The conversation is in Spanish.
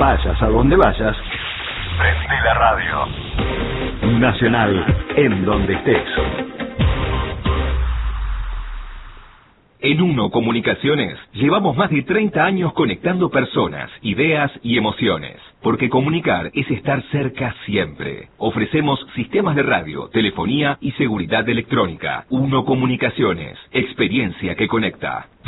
Vayas a donde vayas, prende la radio. Nacional, en donde estés. En Uno Comunicaciones llevamos más de 30 años conectando personas, ideas y emociones. Porque comunicar es estar cerca siempre. Ofrecemos sistemas de radio, telefonía y seguridad electrónica. Uno Comunicaciones, experiencia que conecta.